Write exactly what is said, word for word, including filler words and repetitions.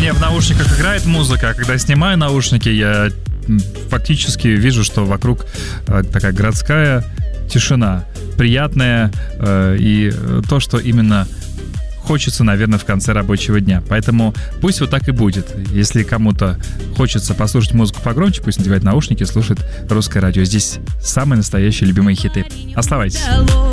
мне в наушниках играет музыка, а когда снимаю наушники, я фактически вижу, что вокруг такая городская тишина, приятная, и то, что именно хочется, наверное, в конце рабочего дня. Поэтому пусть вот так и будет. Если кому-то хочется послушать музыку погромче, пусть надевает наушники, слушает русское радио. Здесь самые настоящие любимые хиты. Оставайтесь.